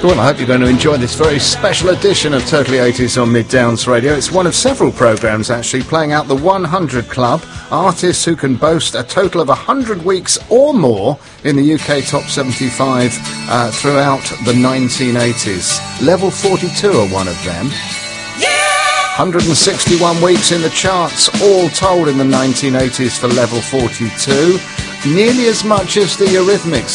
Well, I hope you're going to enjoy this very special edition of Totally 80s on Mid Downs Radio. It's one of several programmes actually playing out the 100 Club, artists who can boast a total of 100 weeks or more in the UK Top 75 throughout the 1980s. Level 42 are one of them. 161 weeks in the charts, all told in the 1980s for Level 42. Nearly as much as the Eurythmics